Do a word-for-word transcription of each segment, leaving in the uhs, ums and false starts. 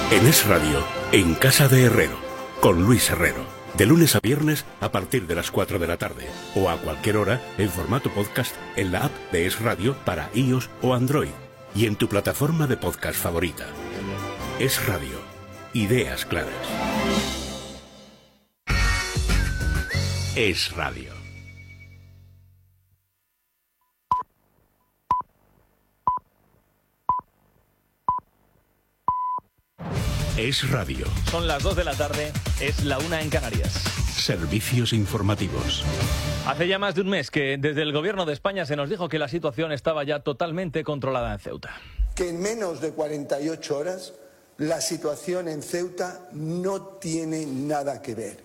En Es Radio, en Casa de Herrero, con Luis Herrero. De lunes a viernes a partir de las cuatro de la tarde o a cualquier hora en formato podcast en la app de Es Radio para iOS o Android y en tu plataforma de podcast favorita. Es Radio. Ideas claras. Es Radio. Es Radio. Son las dos de la tarde, es la una en Canarias. Servicios informativos. Hace ya más de un mes que desde el Gobierno de España se nos dijo que la situación estaba ya totalmente controlada en Ceuta. Que en menos de cuarenta y ocho horas la situación en Ceuta no tiene nada que ver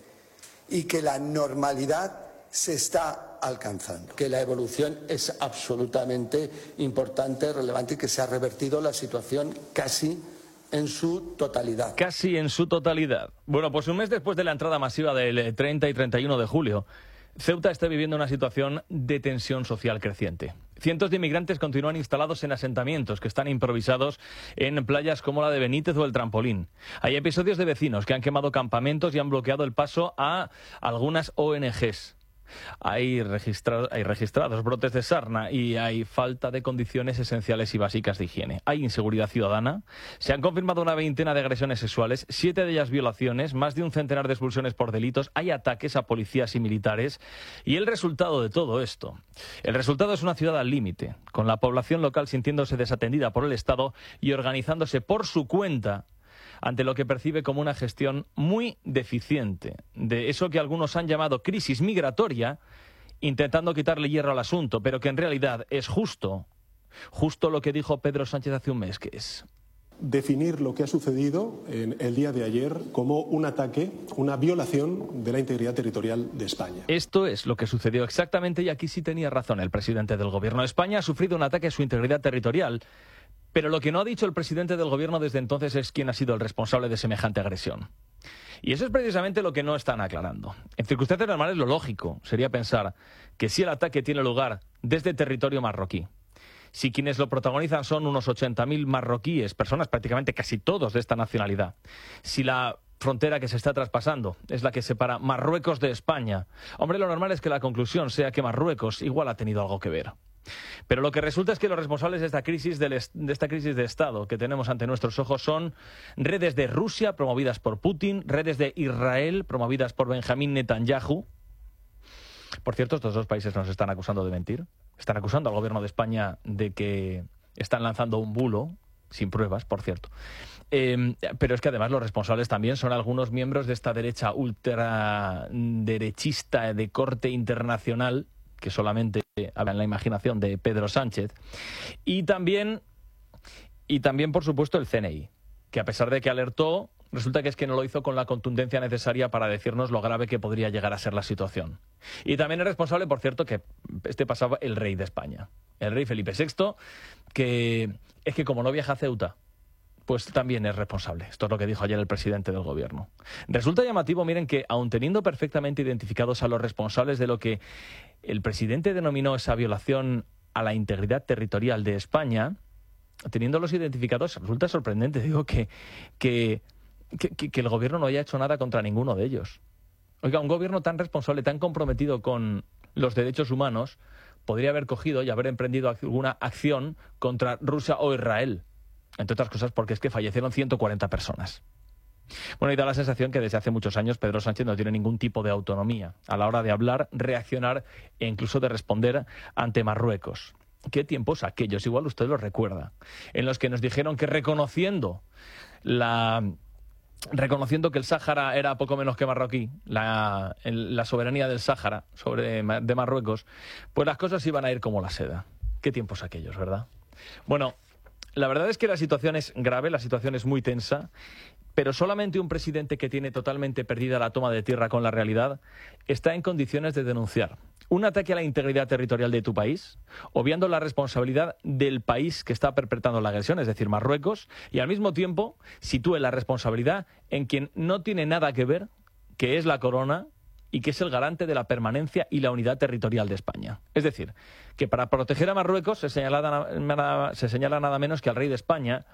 y que la normalidad se está alcanzando. Que la evolución es absolutamente importante, relevante y que se ha revertido la situación casi en su totalidad. Casi en su totalidad. Bueno, pues un mes después de la entrada masiva del treinta y treinta y uno de julio, Ceuta está viviendo una situación de tensión social creciente. Cientos de inmigrantes continúan instalados en asentamientos que están improvisados en playas como la de Benítez o el Trampolín. Hay episodios de vecinos que han quemado campamentos y han bloqueado el paso a algunas O N Ges. Hay, registra- hay registrados brotes de sarna y hay falta de condiciones esenciales y básicas de higiene. Hay inseguridad ciudadana. Se han confirmado una veintena de agresiones sexuales, siete de ellas violaciones, más de un centenar de expulsiones por delitos. Hay ataques a policías y militares. Y el resultado de todo esto, el resultado es una ciudad al límite, con la población local sintiéndose desatendida por el Estado y organizándose por su cuenta ante lo que percibe como una gestión muy deficiente de eso que algunos han llamado crisis migratoria, intentando quitarle hierro al asunto, pero que en realidad es justo, justo lo que dijo Pedro Sánchez hace un mes, que es definir lo que ha sucedido en el día de ayer como un ataque, una violación de la integridad territorial de España. Esto es lo que sucedió exactamente y aquí sí tenía razón el presidente del Gobierno de España. Ha sufrido un ataque a su integridad territorial. Pero lo que no ha dicho el presidente del Gobierno desde entonces es quién ha sido el responsable de semejante agresión. Y eso es precisamente lo que no están aclarando. En circunstancias normales, lo lógico sería pensar que si el ataque tiene lugar desde territorio marroquí, si quienes lo protagonizan son unos ochenta mil marroquíes, personas prácticamente casi todos de esta nacionalidad, si la frontera que se está traspasando es la que separa Marruecos de España, hombre, lo normal es que la conclusión sea que Marruecos igual ha tenido algo que ver. Pero lo que resulta es que los responsables de esta crisis del est- de esta crisis de Estado que tenemos ante nuestros ojos son redes de Rusia promovidas por Putin, redes de Israel promovidas por Benjamín Netanyahu. Por cierto, estos dos países nos están acusando de mentir. Están acusando al Gobierno de España de que están lanzando un bulo, sin pruebas, por cierto. Eh, pero es que además los responsables también son algunos miembros de esta derecha ultraderechista de corte internacional, que solamente habla en la imaginación de Pedro Sánchez, y también, y también, por supuesto, el C N I, que a pesar de que alertó, resulta que es que no lo hizo con la contundencia necesaria para decirnos lo grave que podría llegar a ser la situación. Y también es responsable, por cierto, que este pasaba el rey de España, el rey Felipe sexto, que es que como no viaja a Ceuta, pues también es responsable. Esto es lo que dijo ayer el presidente del Gobierno. Resulta llamativo, miren, que aun teniendo perfectamente identificados a los responsables de lo que el presidente denominó esa violación a la integridad territorial de España, teniéndolos identificados, resulta sorprendente, digo, que, que, que, que el Gobierno no haya hecho nada contra ninguno de ellos. Oiga, un Gobierno tan responsable, tan comprometido con los derechos humanos, podría haber cogido y haber emprendido alguna acción contra Rusia o Israel. Entre otras cosas porque es que fallecieron ciento cuarenta personas. Bueno, y da la sensación que desde hace muchos años Pedro Sánchez no tiene ningún tipo de autonomía a la hora de hablar, reaccionar e incluso de responder ante Marruecos. ¿Qué tiempos aquellos? Igual usted los recuerda. En los que nos dijeron que reconociendo la... reconociendo que el Sáhara era poco menos que marroquí, la, el, la soberanía del Sáhara sobre, de Marruecos, pues las cosas iban a ir como la seda. Qué tiempos aquellos, ¿verdad? Bueno, la verdad es que la situación es grave, la situación es muy tensa, pero solamente un presidente que tiene totalmente perdida la toma de tierra con la realidad está en condiciones de denunciar un ataque a la integridad territorial de tu país, obviando la responsabilidad del país que está perpetrando la agresión, es decir, Marruecos, y al mismo tiempo sitúe la responsabilidad en quien no tiene nada que ver, que es la corona y que es el garante de la permanencia y la unidad territorial de España. Es decir, que para proteger a Marruecos se señala, se señala nada menos que al rey de España,